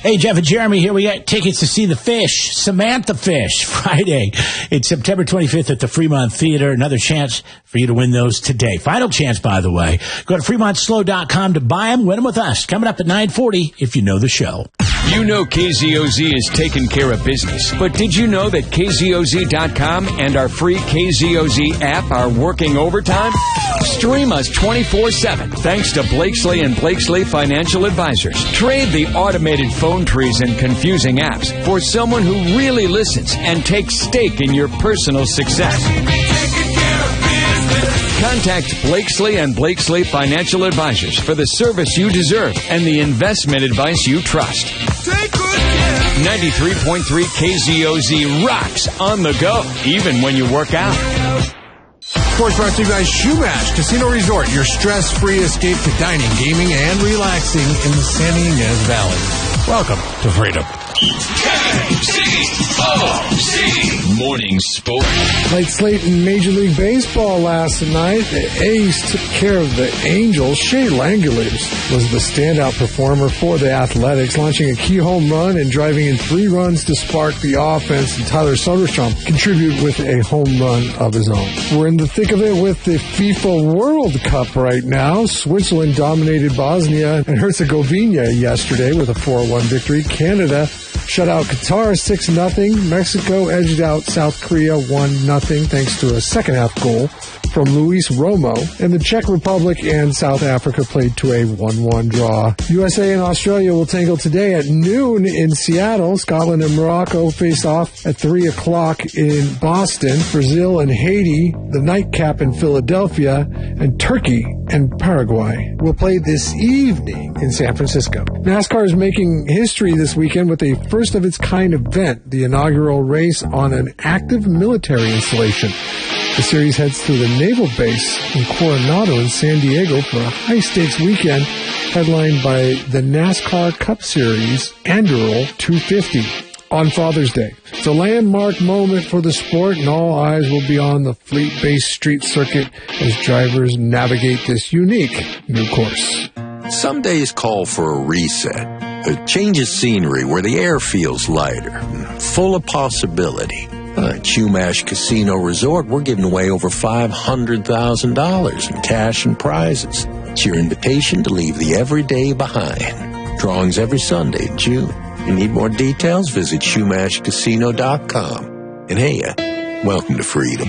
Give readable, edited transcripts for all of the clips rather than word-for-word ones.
Hey, Jeff and Jeremy here. We got tickets to see the Fish, Samantha Fish, Friday. It's September 25th at the Fremont Theater. Another chance for you to win those today. Final chance, by the way. Go to FremontSlow.com to buy them. Win them with us. Coming up at 9:40 if you know the show. You know KZOZ is taking care of business, but did you know that KZOZ.com and our free KZOZ app are working overtime? Stream us 24/7 thanks to Blakesley and Blakesley Financial Advisors. Trade the automated phone trees and confusing apps for someone who really listens and takes stake in your personal success. Contact Blakesley and Blakesley Financial Advisors for the service you deserve and the investment advice you trust. 93.3 KZOZ rocks on the go, even when you work out. Sports brought to you by Shumash Casino Resort, your stress-free escape to dining, gaming, and relaxing in the San Ynez Valley. Welcome to Freedom. KZOZ Morning Sport. Light slate in Major League Baseball last night. The A's took care of the Angels. Shea Langeliers was the standout performer for the Athletics, launching a key home run and driving in 3 runs to spark the offense. And Tyler Soderstrom contributed with a home run of his own. We're in the thick of it with the FIFA World Cup right now. Switzerland dominated Bosnia and Herzegovina yesterday with a 4-1 victory. Canada shut out Qatar 6-0. Mexico edged out South Korea 1-0 thanks to a second-half goal from Luis Romo. And the Czech Republic and South Africa played to a 1-1 draw. USA and Australia will tangle today at noon in Seattle. Scotland and Morocco face off at 3 o'clock in Boston. Brazil and Haiti, the nightcap in Philadelphia. And Turkey and Paraguay will play this evening in San Francisco. NASCAR is making history this weekend with a first-of-its-kind event, the inaugural race on an active military installation. The series heads through the naval base in Coronado in San Diego for a high-stakes weekend headlined by the NASCAR Cup Series Anduril 250 on Father's Day. It's a landmark moment for the sport, and all eyes will be on the fleet-based street circuit as drivers navigate this unique new course. Some days call for a reset, a change of scenery where the air feels lighter, full of possibility. At Shumash Casino Resort, we're giving away over $500,000 in cash and prizes. It's your invitation to leave the everyday behind. Drawings every Sunday in June. You need more details? Visit ShumashCasino.com. And hey, welcome to freedom.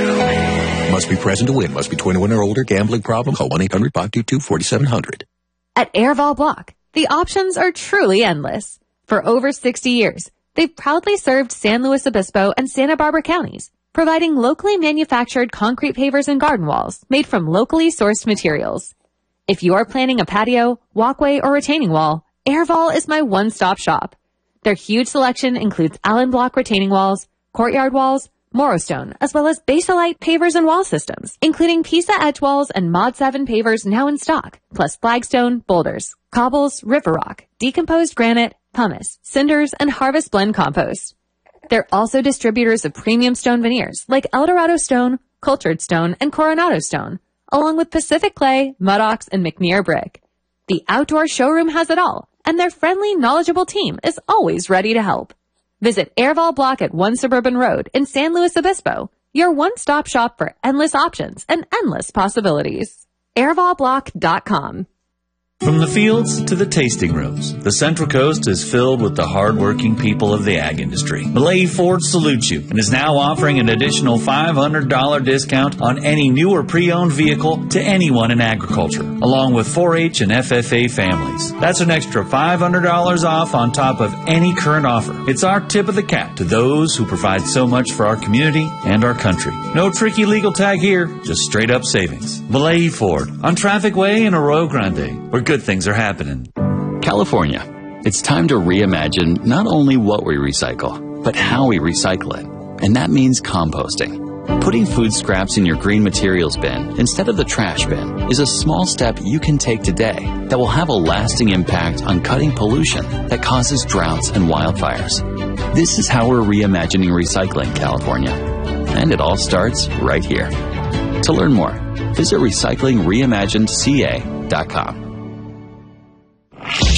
Must be present to win. Must be 21 or older. Gambling problem? Call 1-800-522-4700. At Airval Block, the options are truly endless. For over 60 years, they've proudly served San Luis Obispo and Santa Barbara counties, providing locally manufactured concrete pavers and garden walls made from locally sourced materials. If you are planning a patio, walkway, or retaining wall, Airval is my one-stop shop. Their huge selection includes Allen Block retaining walls, courtyard walls, Morrowstone, as well as Basalite pavers and wall systems, including Pisa edge walls and Mod 7 pavers now in stock, plus flagstone, boulders, cobbles, river rock, decomposed granite, pumice, cinders, and harvest blend compost. They're also distributors of premium stone veneers like Eldorado Stone, Cultured Stone, and Coronado Stone, along with Pacific Clay, Mudox, and McNear Brick. The outdoor showroom has it all, and their friendly, knowledgeable team is always ready to help. Visit Airval Block at 1 Suburban Road in San Luis Obispo, your one-stop shop for endless options and endless possibilities. AirvalBlock.com. From the fields to the tasting rooms, the Central Coast is filled with the hard-working people of the ag industry. Millay Ford salutes you and is now offering an additional $500 discount on any new or pre-owned vehicle to anyone in agriculture, along with 4-H and FFA families. That's an extra $500 off on top of any current offer. It's our tip of the cap to those who provide so much for our community and our country. No tricky legal tag here, just straight-up savings. Millay Ford on Traffic Way in Arroyo Grande, where good things are happening. California. It's time to reimagine not only what we recycle, but how we recycle it. And that means composting. Putting food scraps in your green materials bin instead of the trash bin is a small step you can take today that will have a lasting impact on cutting pollution that causes droughts and wildfires. This is how we're reimagining recycling, California. And it all starts right here. To learn more, visit recyclingreimaginedca.com.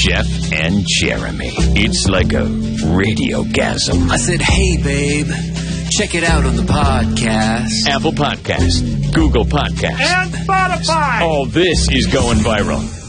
Jeff and Jeremy. It's like a radiogasm. I said, hey, babe, check it out on the podcast. Apple Podcast, Google Podcast, and Spotify. All this is going viral.